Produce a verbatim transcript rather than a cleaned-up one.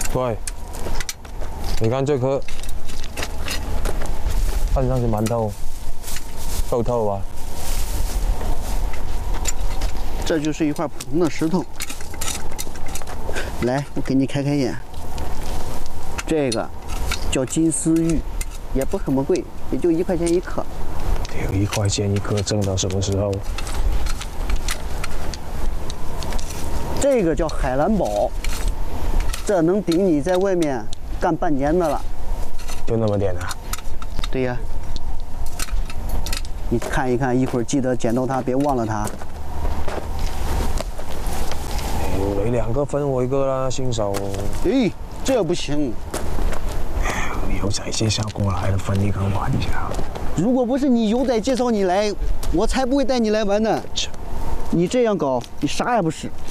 喂，你看这颗，看上去蛮透，够透吧？ 这就是一块普通的石头。来，我给你开开眼。这个叫金丝玉，也不怎么贵，也就一块钱一颗。 有一块钱一颗，挣到什么时候？ 这个叫海蓝宝，这能顶你在外面干半年的了。 就那么点啊？ 对呀。你看一看，一会儿记得捡到它，别忘了它。 你两个分我一个啦，新手。 哎，这不行。 牛仔介绍过来的，分一个玩一下。 如果不是你牛仔介绍你来，我才不会带你来玩呢。你这样搞，你啥也不是。